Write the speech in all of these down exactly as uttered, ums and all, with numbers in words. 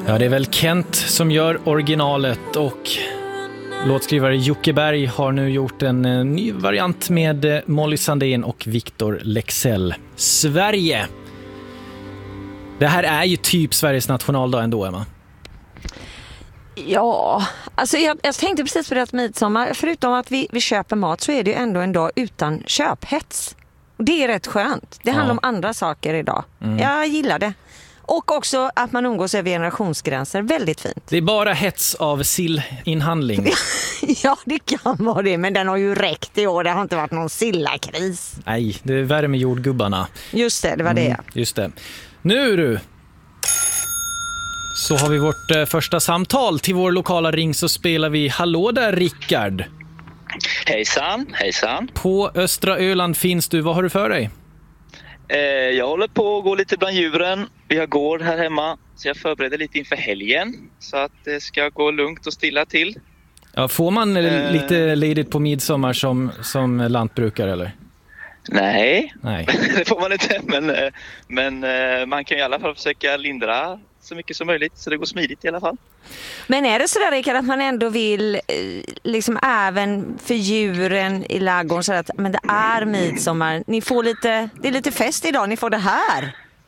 Ja, det är väl Kent som gör originalet och låtskrivare Jocke Berg har nu gjort en ny variant med Molly Sandén och Victor Lexell. Sverige. Det här är ju typ Sveriges nationaldag ändå, Emma. Ja, alltså jag, jag tänkte precis på det att midsommar, förutom att vi, vi köper mat så är det ju ändå en dag utan köphets. Och det är rätt skönt. Det handlar ja. om andra saker idag. Mm. Jag gillar det. Och också att man umgås över generationsgränser. Väldigt fint. Det är bara hets av sillinhandling. Ja, det kan vara det. Men den har ju räckt i år. Det har inte varit någon sillakris. Nej, det är värre med jordgubbarna. Just det, det var det. Mm, just det. Nu du. Så har vi vårt eh, första samtal till vår lokala ring, så spelar vi Hallå där, Rickard. Hejsan, hejsan. På Östra Öland finns du. Vad har du för dig? Eh, jag håller på att gå lite bland djuren. Vi har gård här hemma, så jag förbereder lite inför helgen. Så att det ska gå lugnt och stilla till. Ja, får man eh, lite ledigt på midsommar som, som lantbrukare eller? Nej, Nej. Det får man inte. Men, men man kan i alla fall försöka lindra så mycket som möjligt, så det går smidigt i alla fall. Men är det så där, Rickard, att man ändå vill liksom även för djuren i ladugården så att men det är midsommar, ni får lite, det är lite fest idag, ni får det här?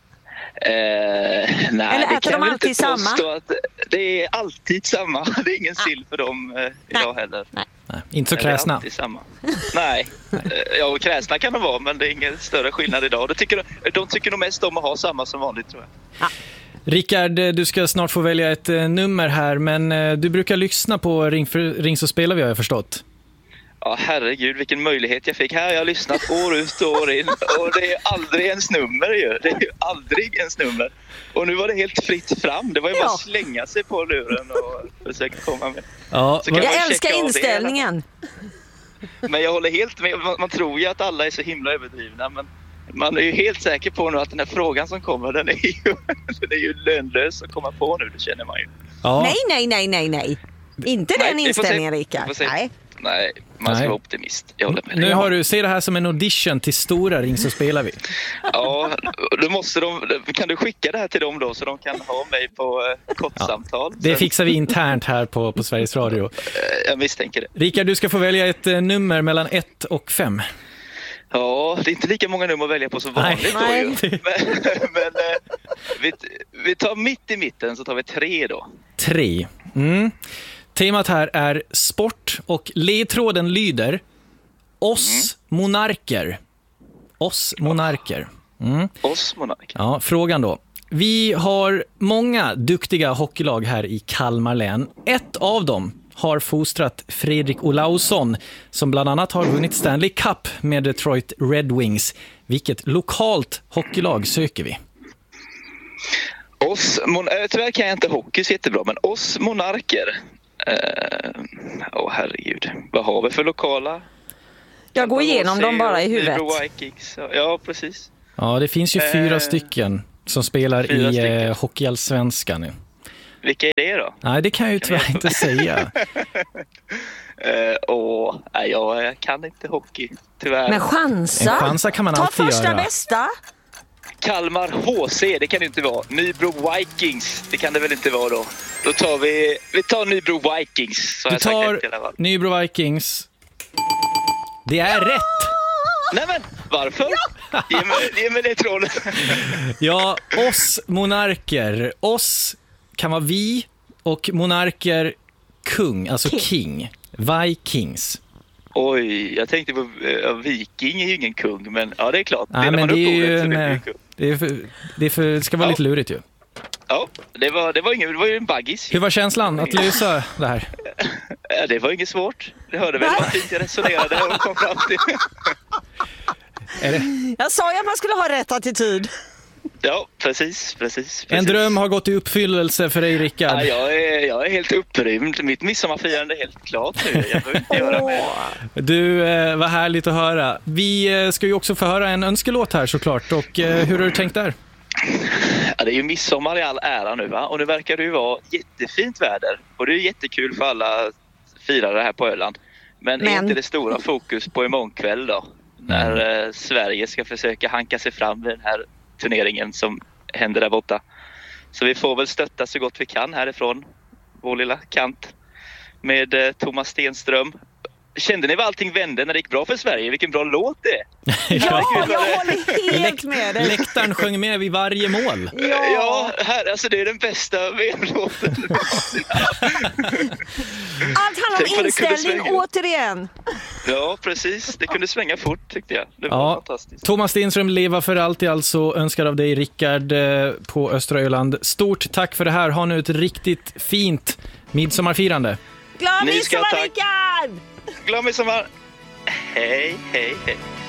Eh, nej, eller äter det kan de alltid samma? Att det är alltid samma. Det är ingen ah. sill för dem eh, idag nej. heller. Nej. Nej, inte så kräsna. Det är alltid samma. Nej, ja, och kräsna kan de vara, men det är ingen större skillnad idag. De tycker, de tycker nog mest om att ha samma som vanligt, tror jag. Ah. Rickard, du ska snart få välja ett eh, nummer här, men eh, du brukar lyssna på Ring, för, ring så spelar vi, har jag förstått. Ja, herregud, vilken möjlighet jag fick. Här har jag lyssnat år ut och år in, och det är aldrig ens nummer ju. Det är ju aldrig ens nummer. Och nu var det helt fritt fram. Det var ju ja. bara att slänga sig på luren och försöka komma med. Ja, jag älskar inställningen. Men jag håller helt med. Man, man tror ju att alla är så himla överdrivna, men man är ju helt säker på nu att den här frågan som kommer, den är ju, den är ju lönlös att komma på nu, det känner man ju. Ja. Nej, nej, nej, nej, nej. Inte nej, den inställningen, Rickard. Nej. Nej, man ska nej. vara optimist. Jag håller med. Nu har du, ser det här som en audition till stora Ring så spelar vi. Ja, då måste de, kan du skicka det här till dem då så de kan ha mig på eh, kortsamtal? Ja, det fixar vi internt här på, på Sveriges Radio. Jag misstänker det. Rickard, du ska få välja ett eh, nummer mellan ett och fem. Ja, det är inte lika många nummer att välja på som vanligt. Nej. Då ju. Men, men eh, vi, vi tar mitt i mitten, så tar vi tre då. Tre. Mm. Temat här är sport och ledtråden lyder Oss mm. monarker. Oss monarker. Mm. Oss monarker. Ja, frågan då. Vi har många duktiga hockeylag här i Kalmar län. Ett av dem har fostrat Fredrik Olausson, som bland annat har vunnit Stanley Cup med Detroit Red Wings. Vilket lokalt hockeylag söker vi? Oss mon- tyvärr kan jag inte hockey så jättebra, men oss monarker. Åh uh, oh, herregud. Vad har vi för lokala? Jag går igenom dem bara i huvudet. Vikings. Ja, precis. Ja, det finns ju fyra uh, stycken som spelar i stycken. hockeyallsvenskan nu. Vilka är det då? Nej, det kan jag ju tyvärr jag inte säga. uh, åh, nej, jag kan inte hockey, tyvärr. Men chansa? En chansa kan man Ta alltid första göra. bästa. Kalmar H C, det kan det inte vara. Nybro Vikings, det kan det väl inte vara då. Då tar vi, vi tar Nybro Vikings. Så du jag tar Nybro Vikings. Det är rätt! Nej men, varför? Ja. Ge mig, ge mig det trollet. Ja, oss monarker. Oss kan vara vi och monarker kung, alltså king. king. Vikings. Oj, jag tänkte på uh, viking är ju ingen kung, men ja, det är klart. Nej, men det är ju en, det, det, är för, det, är för, det ska vara ja. lite lurigt ju. Ja, det var, det var, ingen, det var ju en baggis. Hur var känslan att lösa det här? Ja, det var inget svårt. Det hörde väl vad fint jag resonerade och kom fram till. Är det? Jag sa ju att man skulle ha rätt attityd. Ja, precis, precis, precis. En dröm har gått i uppfyllelse för dig, Rickard. Ja, jag, är, jag är helt upprymd. Mitt midsommarfirande är helt klart nu. Jag behöver inte göra mer. Du, eh, vad härligt att höra. Vi eh, ska ju också få höra en önskelåt här såklart. Och eh, hur har du tänkt där? Ja, det är ju midsommar i all ära nu, va? Och nu verkar det ju vara jättefint väder. Och det är jättekul för alla firare här på Öland. Men, Men... är inte det stora fokus på imorgon kväll då? När mm. eh, Sverige ska försöka hanka sig fram med den här turneringen som händer där borta. Så vi får väl stötta så gott vi kan härifrån, vår lilla kant, med eh, Thomas Stenström. Kände ni vad allting vände när det gick bra för Sverige? Vilken bra låt det är. Ja, jag håller helt med dig. Läktaren sjöng med vid varje mål. Ja, Ja, här, alltså det är den bästa V M-låten. allt handlar Tänk om vad det kunde inställning svänga. återigen. Ja, precis. Det kunde svänga fort tyckte jag. Det var Ja, fantastiskt. Thomas Stenström, leva för alltid alltså, önskar av dig Rickard eh, på Östra Öland. Stort tack för det här. Ha nu ett riktigt fint midsommarfirande. Glad Ni ska midsommar, tack. Rickard! Glad midsommar! Hej, hej, hej.